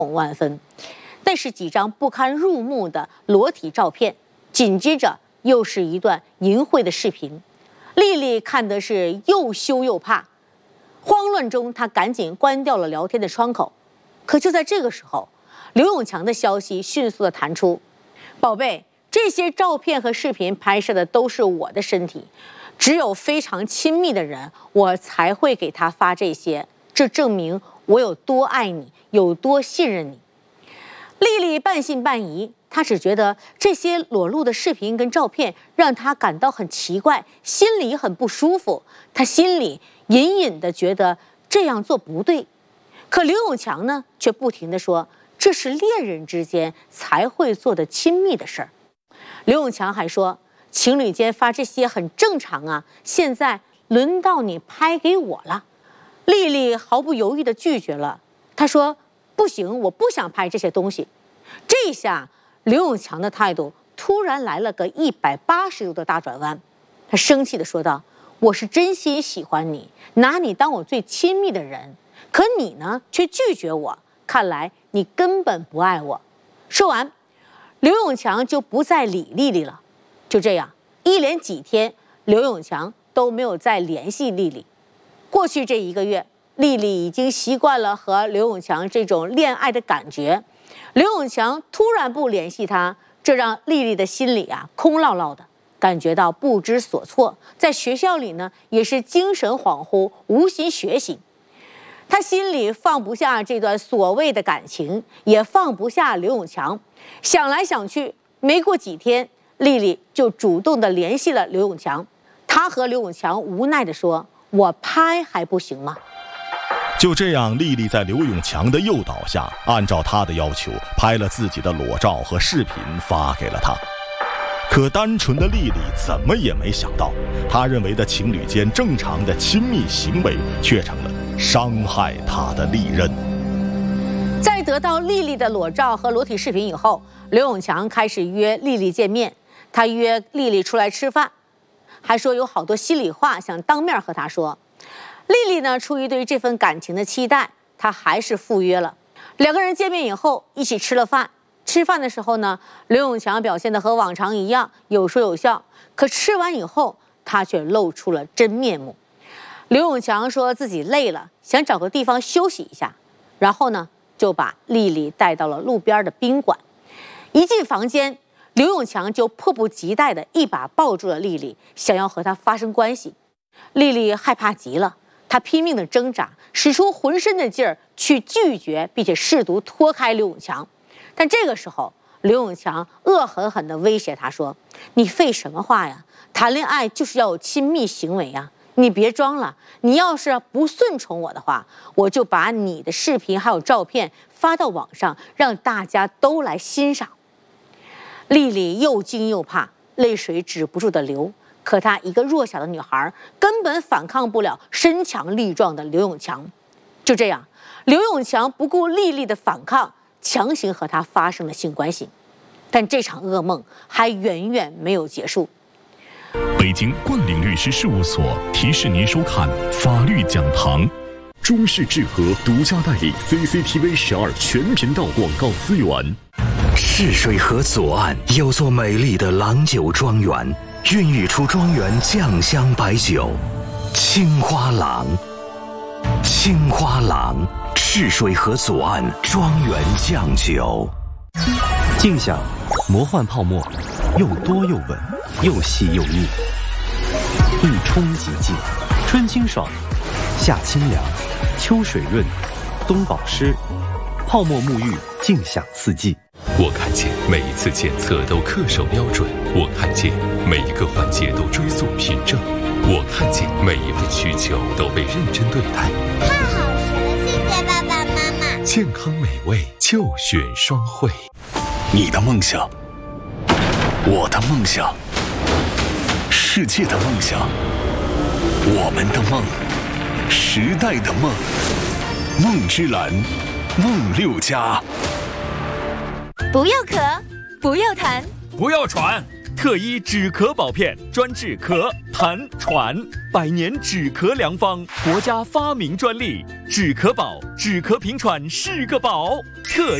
万分。那是几张不堪入目的裸体照片，紧接着又是一段淫秽的视频。丽丽看的是又羞又怕，慌乱中她赶紧关掉了聊天的窗口。可就在这个时候，刘永强的消息迅速的弹出：宝贝，这些照片和视频拍摄的都是我的身体，只有非常亲密的人我才会给他发这些，这证明我有多爱你，有多信任你。丽丽半信半疑，她只觉得这些裸露的视频跟照片让她感到很奇怪，心里很不舒服。她心里隐隐的觉得这样做不对，可刘永强呢，却不停地说这是恋人之间才会做的亲密的事儿。刘永强还说，情侣间发这些很正常啊，现在轮到你拍给我了。丽丽毫不犹豫地拒绝了，她说不行，我不想拍这些东西。这一下刘永强的态度突然来了个180度的大转弯，他生气地说道，我是真心喜欢你，拿你当我最亲密的人，可你呢却拒绝我，看来你根本不爱我。说完，刘永强就不再理丽丽了。就这样一连几天，刘永强都没有再联系丽丽。过去这1个月，丽丽已经习惯了和刘永强这种恋爱的感觉。刘永强突然不联系她，这让丽丽的心里空落落的，感觉到不知所措。在学校里呢，也是精神恍惚，无心学习。她心里放不下这段所谓的感情，也放不下刘永强。想来想去，没过几天，丽丽就主动的联系了刘永强。她和刘永强无奈地说，我拍还不行吗？ 就这样，丽丽在刘永强的诱导下，按照他的要求拍了自己的裸照和视频发给了他。可单纯的丽丽怎么也没想到，她认为的情侣间正常的亲密行为，却成了伤害她的利刃。 在得到丽丽的裸照和裸体视频以后，刘永强开始约丽丽见面。他约丽丽出来吃饭，还说有好多心里话想当面和她说。丽丽呢，出于对这份感情的期待，她还是赴约了。2个人见面以后，一起吃了饭。吃饭的时候呢，刘永强表现得和往常一样，有说有笑。可吃完以后，他却露出了真面目。刘永强说自己累了，想找个地方休息一下，然后呢，就把丽丽带到了路边的宾馆。一进房间，刘永强就迫不及待地一把抱住了丽丽，想要和她发生关系。丽丽害怕极了，她拼命地挣扎，使出浑身的劲儿去拒绝，并且试图脱开刘永强。但这个时候，刘永强恶狠狠地威胁她说，你废什么话呀，谈恋爱就是要有亲密行为呀，你别装了，你要是不顺从我的话，我就把你的视频还有照片发到网上，让大家都来欣赏。丽丽又惊又怕，泪水止不住的流。可她一个弱小的女孩，根本反抗不了身强力壮的刘永强。就这样，刘永强不顾丽丽的反抗，强行和她发生了性关系。但这场噩梦还远远没有结束。 北京冠岭律师事务所提示您收看法律讲堂。中视智和独家代理 CCTV 12全频道广告资源。 泗水河左岸有座美丽的郎酒庄园，孕育出庄园酱香白酒青花郎。青花郎，泗水河左岸庄园酱酒。 静享魔幻泡沫，又多又稳，又细又腻，一冲即净，春清爽，夏清凉，秋水润，冬保湿，泡沫沐浴，静享四季。 我看见每一次检测都恪守标准，我看见每一个环节都追溯凭证，我看见每一份需求都被认真对待。 太好吃了，谢谢爸爸妈妈。 健康美味就选双汇。 你的梦想，我的梦想，世界的梦想，我们的梦，时代的梦，梦之蓝，梦6+。 不要咳，不要痰， 不要喘， 特医止咳宝片，专治咳、痰、喘，100年止咳良方，国家发明专利。止咳宝，止咳平喘是个宝。特